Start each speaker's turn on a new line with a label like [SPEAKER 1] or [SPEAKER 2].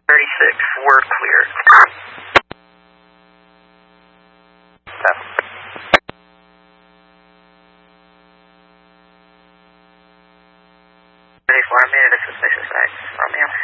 [SPEAKER 1] 36, we're clear. 34 minute of suspicious acts. Romeo.